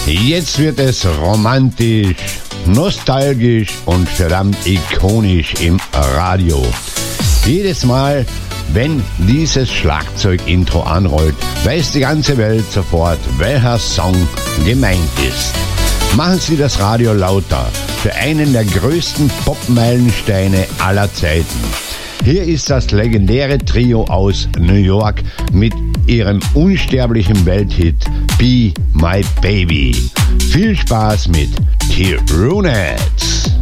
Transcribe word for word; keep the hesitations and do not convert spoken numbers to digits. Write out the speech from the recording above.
Jetzt wird es romantisch, nostalgisch und verdammt ikonisch im Radio. Jedes Mal, wenn dieses Schlagzeug-Intro anrollt, weiß die ganze Welt sofort, welcher Song gemeint ist. Machen Sie das Radio lauter für einen der größten Pop-Meilensteine aller Zeiten. Hier ist das legendäre Trio aus New York mit ihrem unsterblichen Welthit Be My Baby. Viel Spaß mit The Ronettes.